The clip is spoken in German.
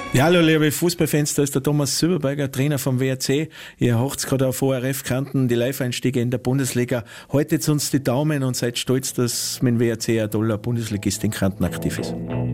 Ja, hallo liebe Fußballfans, da ist der Thomas Silberberger, Trainer vom WRC. Ihr hört's gerade auf ORF Kärnten, die Live-Einstiege in der Bundesliga. Haltet uns die Daumen und seid stolz, dass mein WRC ein toller Bundesligist in Kärnten aktiv ist.